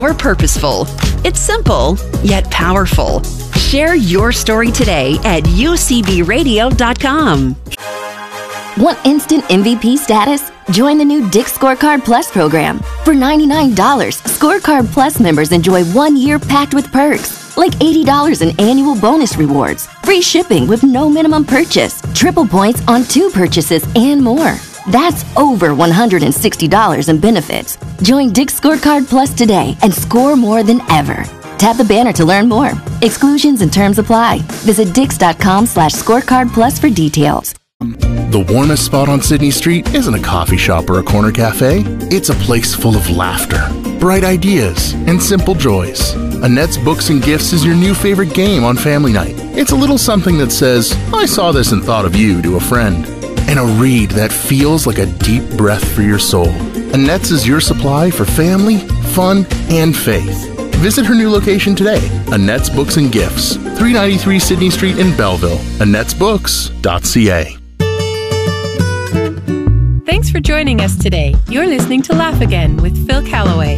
We're purposeful. It's simple, yet powerful. Share your story today at ucbradio.com. Want instant MVP status? Join the new Dick's Scorecard Plus program. For $99, Scorecard Plus members enjoy 1 year packed with perks, like $80 in annual bonus rewards, free shipping with no minimum purchase, triple points on 2 purchases, and more. That's over $160 in benefits. Join Dick's Scorecard Plus today and score more than ever. Tap the banner to learn more. Exclusions and terms apply. Visit dix.com/scorecardplus for details. The warmest spot on Sydney Street isn't a coffee shop or a corner cafe. It's a place full of laughter, bright ideas, and simple joys. Annette's Books and Gifts is your new favorite game on family night. It's a little something that says, I saw this and thought of you to a friend. And a read that feels like a deep breath for your soul. Annette's is your supply for family, fun, and faith. Visit her new location today, Annette's Books and Gifts, 393 Sydney Street in Belleville, Annette'sBooks.ca. Thanks for joining us today. You're listening to Laugh Again with Phil Callaway.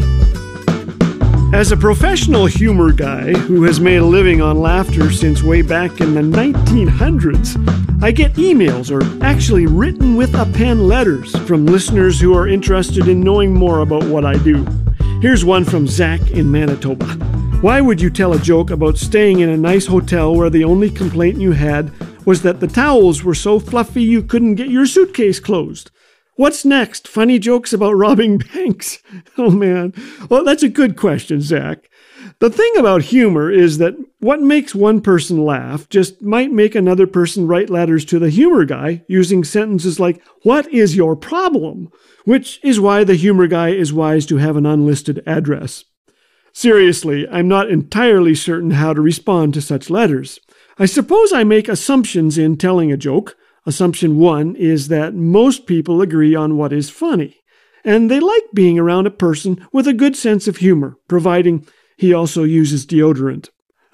As a professional humor guy who has made a living on laughter since way back in the 1900s, I get emails, or actually written with a pen letters, from listeners who are interested in knowing more about what I do. Here's one from Zach in Manitoba. Why would you tell a joke about staying in a nice hotel where the only complaint you had was that the towels were so fluffy you couldn't get your suitcase closed? What's next? Funny jokes about robbing banks? Oh man. Well, that's a good question, Zach. The thing about humor is that what makes one person laugh just might make another person write letters to the humor guy using sentences like, "What is your problem?" Which is why the humor guy is wise to have an unlisted address. Seriously, I'm not entirely certain how to respond to such letters. I suppose I make assumptions in telling a joke. Assumption 1 is that most people agree on what is funny, and they like being around a person with a good sense of humor, providing he also uses deodorant.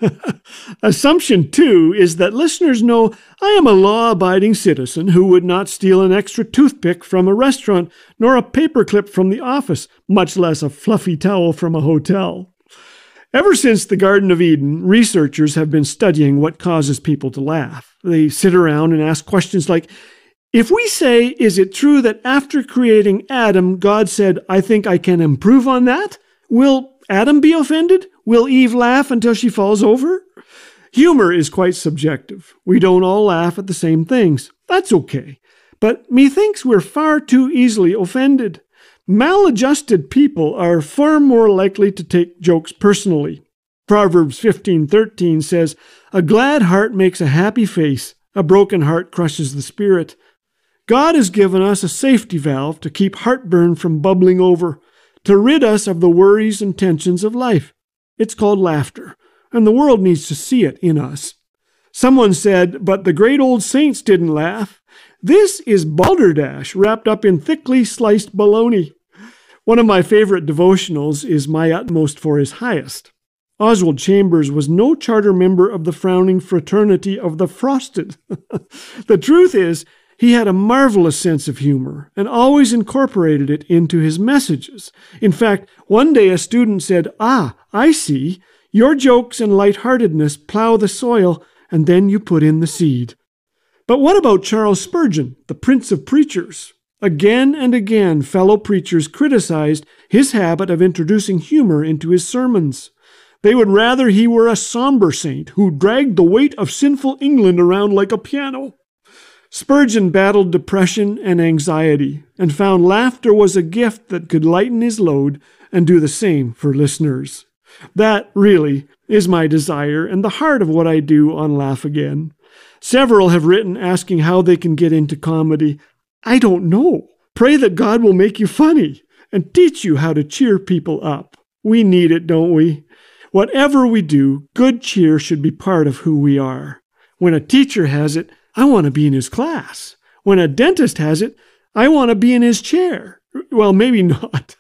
Assumption 2 is that listeners know I am a law-abiding citizen who would not steal an extra toothpick from a restaurant, nor a paperclip from the office, much less a fluffy towel from a hotel. Ever since the Garden of Eden, researchers have been studying what causes people to laugh. They sit around and ask questions like, if we say, is it true that after creating Adam, God said, I think I can improve on that? Will Adam be offended? Will Eve laugh until she falls over? Humor is quite subjective. We don't all laugh at the same things. That's okay. But methinks we're far too easily offended. Maladjusted people are far more likely to take jokes personally. Proverbs 15:13 says, a glad heart makes a happy face. A broken heart crushes the spirit. God has given us a safety valve to keep heartburn from bubbling over, to rid us of the worries and tensions of life. It's called laughter, and the world needs to see it in us. Someone said, but the great old saints didn't laugh. This is balderdash wrapped up in thickly sliced bologna. One of my favorite devotionals is My Utmost for His Highest. Oswald Chambers was no charter member of the frowning fraternity of the frosted. The truth is, he had a marvelous sense of humor and always incorporated it into his messages. In fact, one day a student said, I see. Your jokes and lightheartedness plow the soil, and then you put in the seed. But what about Charles Spurgeon, the Prince of Preachers? Again and again, fellow preachers criticized his habit of introducing humor into his sermons. They would rather he were a somber saint who dragged the weight of sinful England around like a piano. Spurgeon battled depression and anxiety and found laughter was a gift that could lighten his load and do the same for listeners. That, really, is my desire and the heart of what I do on Laugh Again. Several have written asking how they can get into comedy. I don't know. Pray that God will make you funny and teach you how to cheer people up. We need it, don't we? Whatever we do, good cheer should be part of who we are. When a teacher has it, I want to be in his class. When a dentist has it, I want to be in his chair. Well, maybe not.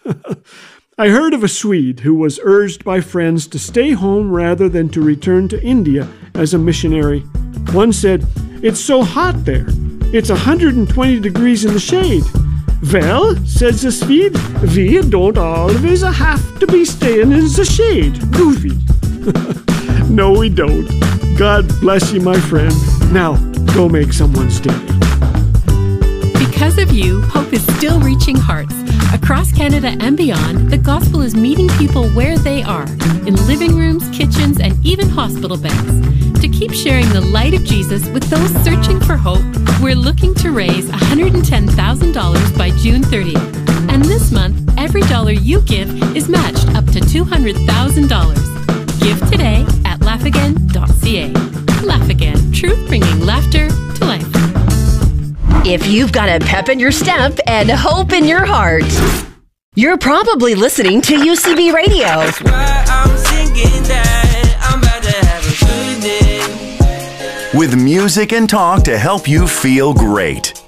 I heard of a Swede who was urged by friends to stay home rather than to return to India as a missionary. One said, "It's so hot there. It's 120 degrees in the shade. Well, says the Swede, we don't always have to be staying in the shade, do we? No, we don't. God bless you, my friend. Now, go make someone's day. Because of you, hope is still reaching hearts. Across Canada and beyond, the gospel is meeting people where they are, in living rooms, kitchens, and even hospital beds. To keep sharing the light of Jesus with those searching for hope, we're looking to raise $110,000 by June 30th. And this month, every dollar you give is matched up to $200,000. Give today at laughagain.ca. Laugh Again, truth bringing laughter to life. If you've got a pep in your step and hope in your heart, you're probably listening to UCB Radio. That's why I'm singing that I'm about to have a good day. With music and talk to help you feel great.